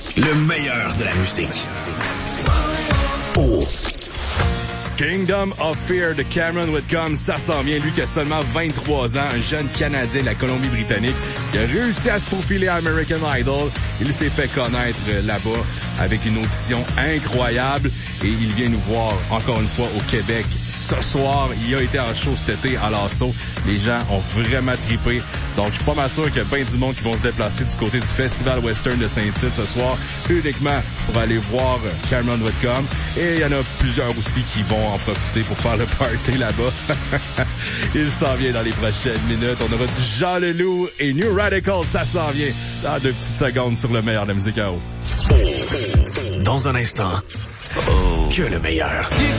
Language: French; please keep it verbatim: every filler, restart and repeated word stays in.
Le meilleur de la musique. Oh. Kingdom of Fear de Cameron Whitcomb, ça s'en vient. Lui qui a seulement vingt-trois ans, un jeune Canadien de la Colombie-Britannique qui a réussi à se profiler à American Idol. Il s'est fait connaître là-bas avec une audition incroyable et il vient nous voir encore une fois au Québec ce soir. Il a été en show cet été à l'Assaut. Les gens ont vraiment trippé. Donc, je suis pas mal sûr qu'il y a bien du monde qui vont se déplacer du côté du Festival Western de Saint-Tite ce soir, uniquement pour aller voir Cameron Whitcomb. Et il y en a plusieurs aussi qui vont en profiter pour faire le party là-bas. Il s'en vient dans les prochaines minutes. On aura du Jean Leloup et New Radical, ça s'en vient dans deux petites secondes sur le meilleur de la musique à eau. Dans un instant, oh. que le meilleur.